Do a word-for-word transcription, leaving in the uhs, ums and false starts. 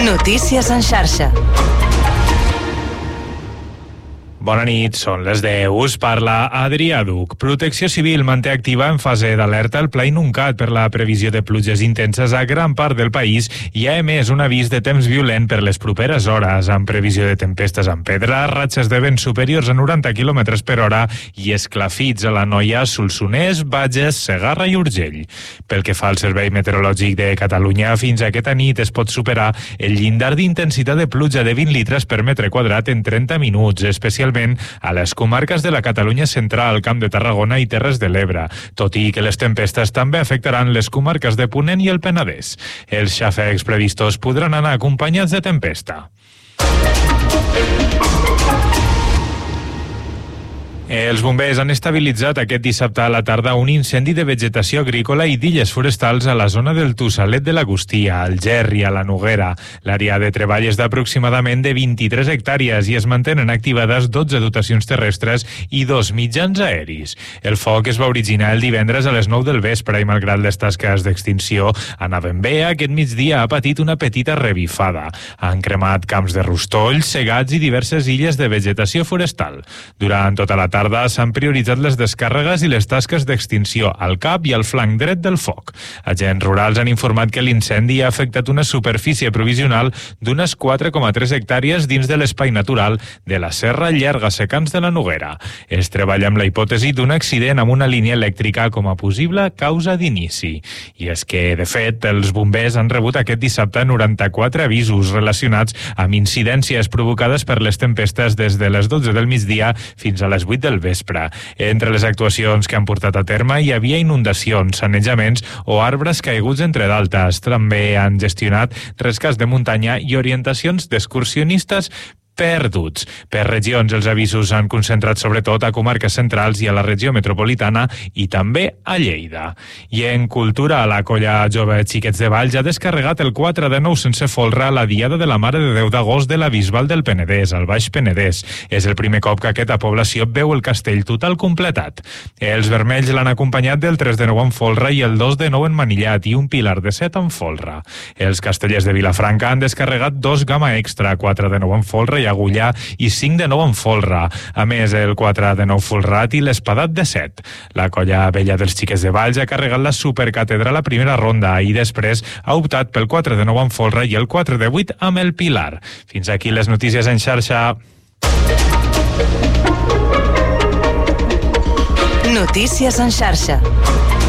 Notícies en xarxa. Bona nit, són les deu. Us parla Adrià Duc. Protecció Civil manté activa en fase d'alerta el Pla Inuncat per la previsió de pluges intenses a gran part del país i ha emès un avís de temps violent per les properes hores, amb previsió de tempestes amb pedra, ratxes de vent superiors a noranta quilòmetres per hora i esclafits a l'Anoia, Solsonès, Bages, Segarra i Urgell. Pel que fa al Servei Meteorològic de Catalunya, fins aquesta nit es pot superar el llindar d'intensitat de pluja de vint litres per metre quadrat en trenta minuts, especialment a les comarques de la Catalunya central, Camp de Tarragona i Terres de l'Ebre, tot i que les tempestes també afectaran les comarques de Ponent i el Penedès. Els xàfecs previstos podran anar acompanyats de tempesta. Els bombers han estabilitzat aquest dissabte a la tarda un incendi de vegetació agrícola i d'illes forestals a la zona del Tossalet de l'Agustia, al Ger i a la Noguera. L'àrea de treball és d'aproximadament de vint-i-tres hectàrees i es mantenen activades dotze dotacions terrestres i dos mitjans aeris. El foc es va originar el divendres a les nou del vespre i, malgrat les tasques d'extinció anaven bé, aquest migdia ha patit una petita revifada. Han cremat camps de rostolls, segats i diverses illes de vegetació forestal. Durant tota la tarda s'han prioritzat les descàrregues i les tasques d'extinció al cap i al flanc dret del foc. Agents rurals han informat que l'incendi ha afectat una superfície provisional d'unes quatre coma tres hectàrees dins de l'espai natural de la Serra Llarga-Secans de la Noguera. Es treballa amb la hipòtesi d'un accident amb una línia elèctrica com a possible causa d'inici. I és que, de fet, els bombers han rebut aquest dissabte noranta-quatre avisos relacionats amb incidències provocades per les tempestes des de les dotze del migdia fins a les vuit del vespre. Entre les actuacions que han portat a terme hi havia inundacions, sanejaments o arbres caiguts, entre d'altres. També han gestionat rescats de muntanya i orientacions d'excursionistes perduts. Per regions, els avisos s'han concentrat sobretot a comarques centrals i a la regió metropolitana i també a Lleida. I en cultura, la colla jove Xiquets de Valls ha descarregat el quatre de nou sense folre a la Diada de la Mare de Déu d'agost de la Bisbal del Penedès, al Baix Penedès. És el primer cop que aquesta població veu el castell total completat. Els vermells l'han acompanyat del tres de nou en folre i el dos de nou en manillat i un pilar de set en folre. Els castellers de Vilafranca han descarregat dos gamma extra, quatre de nou en folre i agullà i cinc de nou en folre. A més, el quatre de nou folrat i l'espadat de set. La colla vella dels Xiquets de Valls ha carregat la supercatedral a la primera ronda i després ha optat pel quatre de nou en folre i el quatre de vuit amb el pilar. Fins aquí les notícies en xarxa. Notícies en xarxa.